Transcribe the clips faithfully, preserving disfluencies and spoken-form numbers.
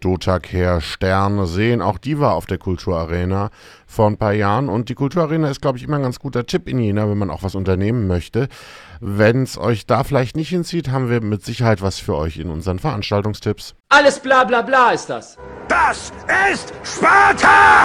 Dota Care Stern sehen. Auch die war auf der Kulturarena vor ein paar Jahren. Und die Kulturarena ist, glaube ich, immer ein ganz guter Tipp in Jena, wenn man auch was unternehmen möchte. Wenn es euch da vielleicht nicht hinzieht, haben wir mit Sicherheit was für euch in unseren Veranstaltungstipps. Alles bla bla bla ist das. Das ist Sparta!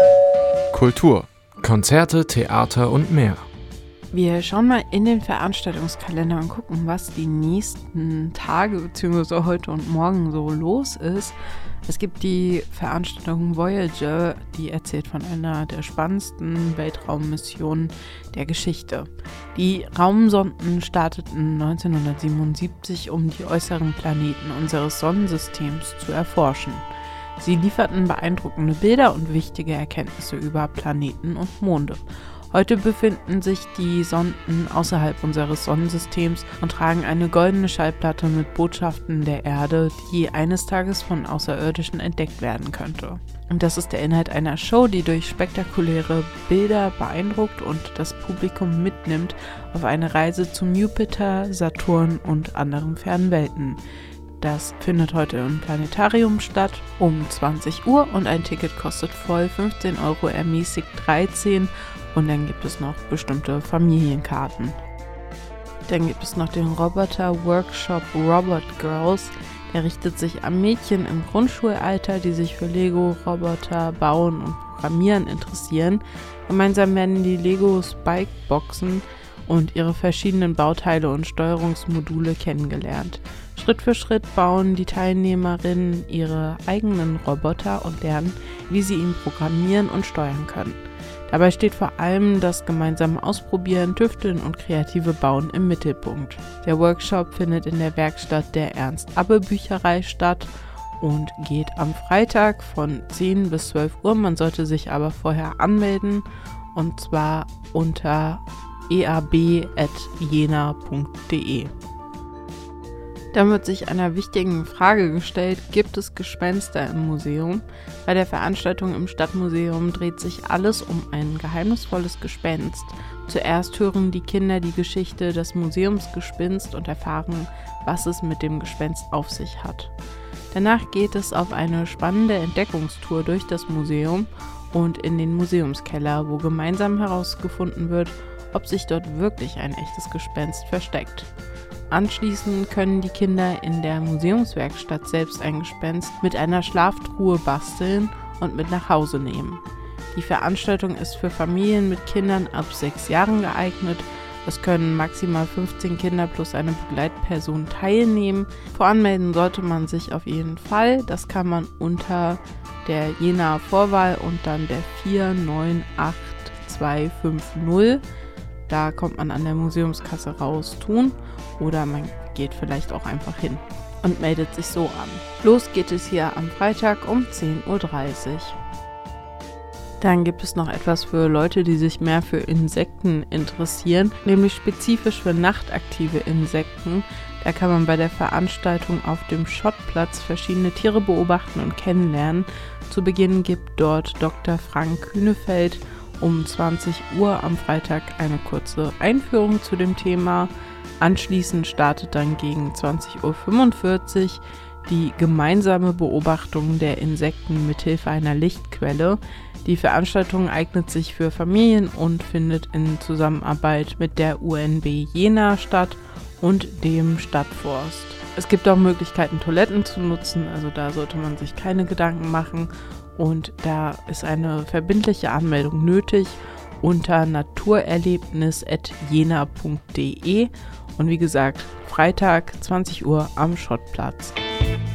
Kultur, Konzerte, Theater und mehr. Wir schauen mal in den Veranstaltungskalender und gucken, was die nächsten Tage bzw. heute und morgen so los ist. Es gibt die Veranstaltung Voyager, die erzählt von einer der spannendsten Weltraummissionen der Geschichte. Die Raumsonden starteten neunzehnhundertsiebenundsiebzig, um die äußeren Planeten unseres Sonnensystems zu erforschen. Sie lieferten beeindruckende Bilder und wichtige Erkenntnisse über Planeten und Monde. Heute befinden sich die Sonden außerhalb unseres Sonnensystems und tragen eine goldene Schallplatte mit Botschaften der Erde, die eines Tages von Außerirdischen entdeckt werden könnte. Und das ist der Inhalt einer Show, die durch spektakuläre Bilder beeindruckt und das Publikum mitnimmt auf eine Reise zum Jupiter, Saturn und anderen fernen Welten. Das findet heute im Planetarium statt um zwanzig Uhr und ein Ticket kostet voll fünfzehn Euro, ermäßigt dreizehn. Und dann gibt es noch bestimmte Familienkarten. Dann gibt es noch den Roboter-Workshop Robot Girls. Der richtet sich an Mädchen im Grundschulalter, die sich für Lego, Roboter, Bauen und Programmieren interessieren. Gemeinsam werden die Lego Spike-Boxen und ihre verschiedenen Bauteile und Steuerungsmodule kennengelernt. Schritt für Schritt bauen die Teilnehmerinnen ihre eigenen Roboter und lernen, wie sie ihn programmieren und steuern können. Dabei steht vor allem das gemeinsame Ausprobieren, Tüfteln und kreative Bauen im Mittelpunkt. Der Workshop findet in der Werkstatt der Ernst-Abbe-Bücherei statt und geht am Freitag von zehn bis zwölf Uhr. Man sollte sich aber vorher anmelden, und zwar unter e a b at jena punkt d e. Dann wird sich einer wichtigen Frage gestellt: Gibt es Gespenster im Museum? Bei der Veranstaltung im Stadtmuseum dreht sich alles um ein geheimnisvolles Gespenst. Zuerst hören die Kinder die Geschichte des Museumsgespinst und erfahren, was es mit dem Gespenst auf sich hat. Danach geht es auf eine spannende Entdeckungstour durch das Museum und in den Museumskeller, wo gemeinsam herausgefunden wird, ob sich dort wirklich ein echtes Gespenst versteckt. Anschließend können die Kinder in der Museumswerkstatt selbst ein Gespenst mit einer Schlaftruhe basteln und mit nach Hause nehmen. Die Veranstaltung ist für Familien mit Kindern ab sechs Jahren geeignet. Es können maximal fünfzehn Kinder plus eine Begleitperson teilnehmen. Voranmelden sollte man sich auf jeden Fall. Das kann man unter der Jena Vorwahl und dann der vier neun acht zwei fünf null. Da kommt man an der Museumskasse raus tun, oder man geht vielleicht auch einfach hin und meldet sich so an. Los geht es hier am Freitag um zehn Uhr dreißig. Dann gibt es noch etwas für Leute, die sich mehr für Insekten interessieren, nämlich spezifisch für nachtaktive Insekten. Da kann man bei der Veranstaltung auf dem Schottplatz verschiedene Tiere beobachten und kennenlernen. Zu Beginn gibt dort Doktor Frank Kühnefeld um zwanzig Uhr am Freitag eine kurze Einführung zu dem Thema. Anschließend startet dann gegen zwanzig Uhr fünfundvierzig die gemeinsame Beobachtung der Insekten mithilfe einer Lichtquelle. Die Veranstaltung eignet sich für Familien und findet in Zusammenarbeit mit der U N B Jena statt und dem Stadtforst. Es gibt auch Möglichkeiten, Toiletten zu nutzen, also da sollte man sich keine Gedanken machen. Und da ist eine verbindliche Anmeldung nötig unter naturerlebnis at jena punkt d e. Und wie gesagt, Freitag zwanzig Uhr am Schottplatz.